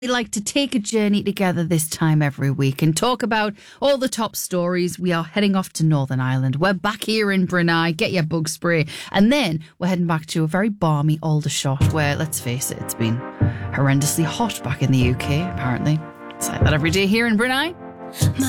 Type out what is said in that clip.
We like to take a journey together this time every week and talk about all the top stories. We are heading off to Northern Ireland. We're back here in Brunei. Get your bug spray. And then we're heading back to a very balmy Aldershot where, let's face it, it's been horrendously hot back in the UK, apparently. It's like that every day here in Brunei.